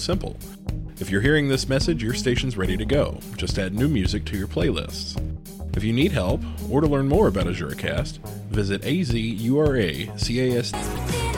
simple. If you're hearing this message, your station's ready to go. Just add new music to your playlists. If you need help, or to learn more about AzuraCast, visit azuracast.com.